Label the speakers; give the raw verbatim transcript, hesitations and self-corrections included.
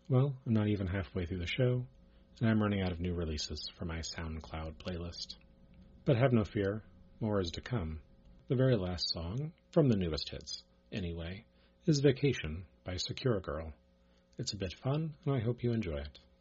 Speaker 1: Well, I'm not even halfway through the show, and I'm running out of new releases for my SoundCloud playlist. But have no fear, more is to come. The very last song, from the newest hits, anyway, is Vacation by Secure Girl. It's a bit fun, and I hope you enjoy it.